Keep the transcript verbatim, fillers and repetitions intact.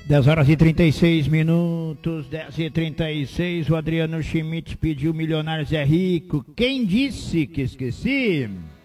dez horas e trinta e seis minutos, dez e trinta e seis, o Adriano Schmidt pediu Milionários é Rico. Quem disse que esqueci?